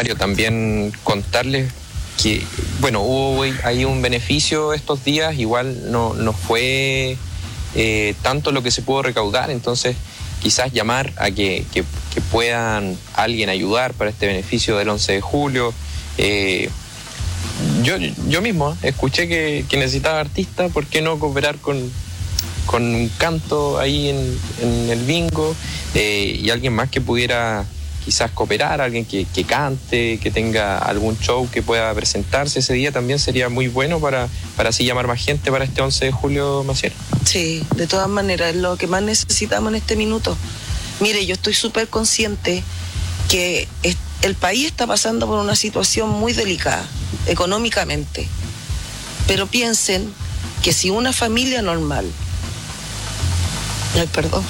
Mario, también contarles que, bueno, hubo ahí un beneficio estos días, igual no fue tanto lo que se pudo recaudar, entonces quizás llamar a que puedan alguien ayudar para este beneficio del 11 de julio. Yo mismo escuché que necesitaba artista, ¿por qué no cooperar con un canto ahí en el bingo? Y alguien más que pudiera quizás cooperar, alguien que cante, que tenga algún show que pueda presentarse ese día, también sería muy bueno para así llamar más gente para este 11 de julio, Maciel. Sí, de todas maneras, es lo que más necesitamos en este minuto. Mire, yo estoy súper consciente que el país está pasando por una situación muy delicada, económicamente. Pero piensen que si una familia normal... Ay, perdón.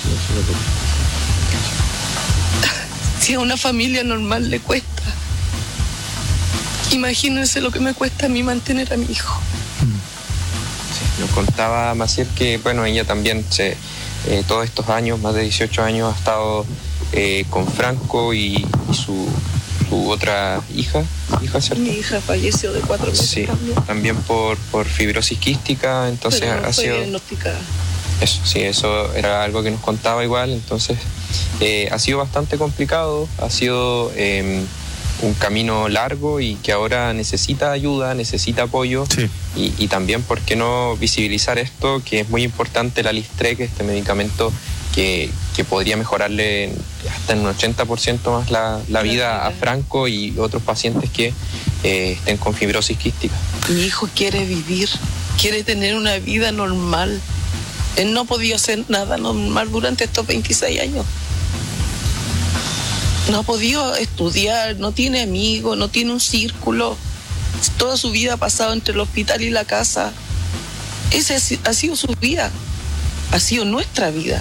Si a una familia normal le cuesta, imagínense lo que me cuesta a mí mantener a mi hijo. Sí, nos contaba Maciel que, bueno, ella también todos estos años, más de 18 años, ha estado con Franco y su otra hija, ¿cierto? Mi hija falleció de 4 meses. Sí, también por fibrosis quística, entonces pero no ha fue sido diagnosticada. Eso, sí, eso era algo que nos contaba igual, entonces ha sido bastante complicado, ha sido un camino largo y que ahora necesita ayuda, necesita apoyo. Sí. Y también, ¿por qué no visibilizar esto? Que es muy importante la Listrec, este medicamento que podría mejorarle hasta en un 80% más la vida a Franco y otros pacientes que estén con fibrosis quística. Mi hijo quiere vivir, quiere tener una vida normal. Él no ha podido hacer nada normal durante estos 26 años. No ha podido estudiar, no tiene amigos, no tiene un círculo. Toda su vida ha pasado entre el hospital y la casa. Esa ha sido su vida, ha sido nuestra vida.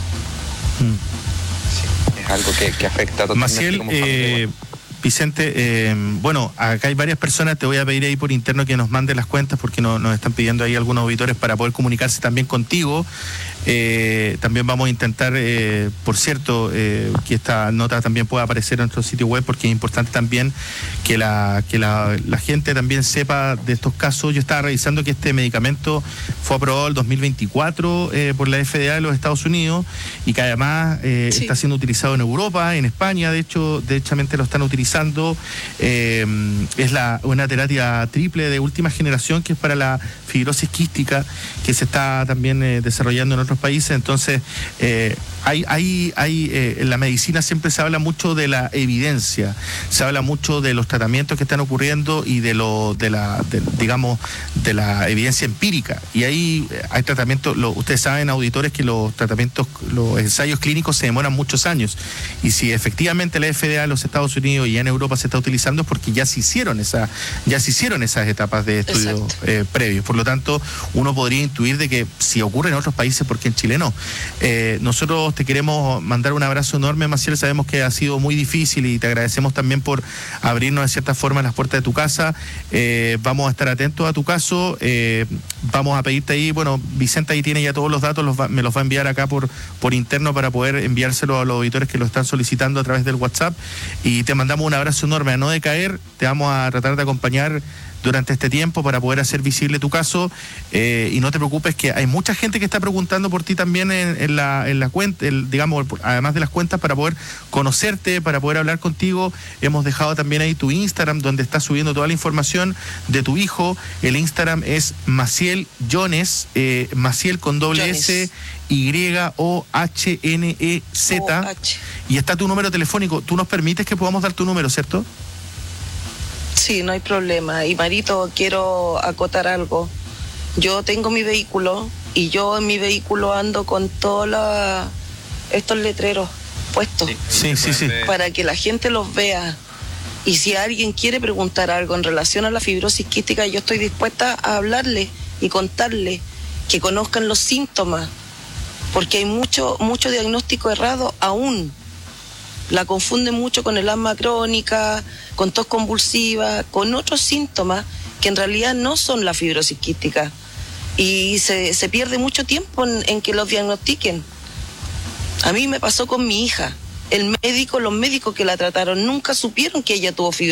Sí, es algo que afecta totalmente. Maciel, como familia. Vicente, bueno, acá hay varias personas, te voy a pedir ahí por interno que nos manden las cuentas porque nos están pidiendo ahí algunos auditores para poder comunicarse también contigo. También vamos a intentar, por cierto, que esta nota también pueda aparecer en nuestro sitio web porque es importante también que la gente también sepa de estos casos. Yo estaba revisando que este medicamento fue aprobado en 2024 por la FDA de los Estados Unidos y que además Sí. está siendo utilizado en Europa, en España, de hecho, derechamente lo están utilizando. Es una terapia triple de última generación que es para la fibrosis quística que se está también desarrollando en otros países. Entonces, en la medicina siempre se habla mucho de la evidencia, se habla mucho de los tratamientos que están ocurriendo y de la evidencia empírica. Y ahí hay tratamientos, ustedes saben, auditores, que los ensayos clínicos se demoran muchos años. Y si efectivamente la FDA de los Estados Unidos y en Europa se está utilizando es porque ya se hicieron esas etapas de estudio previos. Por lo tanto, uno podría intuir de que si ocurre en otros países, ¿por qué en Chile no? Nosotros te queremos mandar un abrazo enorme, Maciel. Sabemos que ha sido muy difícil y te agradecemos también por abrirnos de cierta forma las puertas de tu casa. Vamos a estar atentos a tu caso. Vamos a pedirte ahí, bueno, Vicente ahí tiene ya todos los datos, me los va a enviar acá por interno para poder enviárselo a los auditores que lo están solicitando a través del WhatsApp. Y te mandamos un abrazo enorme, a no decaer. Te vamos a tratar de acompañar durante este tiempo para poder hacer visible tu caso, y no te preocupes que hay mucha gente que está preguntando por ti también en la cuenta, digamos, además de las cuentas, para poder conocerte, para poder hablar contigo. Hemos dejado también ahí tu Instagram, donde estás subiendo toda la información de tu hijo. El Instagram es Maciel Yones, Maciel con doble S, YOHNEZ, y está tu número telefónico. Tú nos permites que podamos dar tu número, ¿cierto? Sí, no hay problema. Y Marito, quiero acotar algo. Yo tengo mi vehículo y yo en mi vehículo ando con todos estos letreros puestos. Sí. Para que la gente los vea. Y si alguien quiere preguntar algo en relación a la fibrosis quística, yo estoy dispuesta a hablarle y contarle, que conozcan los síntomas, porque hay mucho diagnóstico errado aún. La confunden mucho con el asma crónica, con tos convulsiva, con otros síntomas que en realidad no son la fibrosis quística. Y se pierde mucho tiempo en que los diagnostiquen. A mí me pasó con mi hija. Los médicos que la trataron nunca supieron que ella tuvo fibrosis